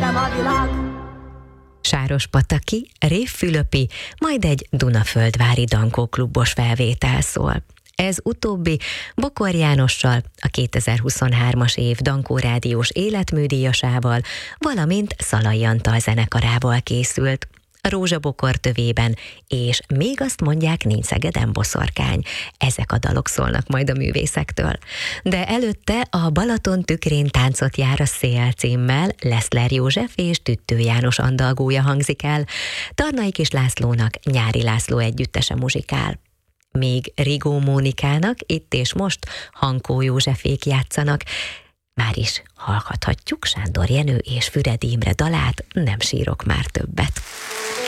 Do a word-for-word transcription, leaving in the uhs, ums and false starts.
nem a világ. Sárospataki, Révfülöpi, majd egy Dunaföldvári Dankó klubos felvétel szól. Ez utóbbi Bokor Jánossal, a kétezer-huszonhármas év Dankó rádiós életműdíjasával, valamint Szalai Antal zenekarával készült. Rózsa Bokor tövében, és még azt mondják, nincs Szegeden boszorkány. Ezek a dalok szólnak majd a művészektől. De előtte a Balaton tükrén táncot jár a szél címmel Leszler József és Tüttő János andalgója hangzik el. Tarnai Kis Lászlónak Nyári László együttese muzsikál. Még Rigó Mónikának itt és most Hankó Józsefék játszanak. Már is hallhatjuk Sándor Jenő és Füredi Imre dalát, Nem sírok már többet.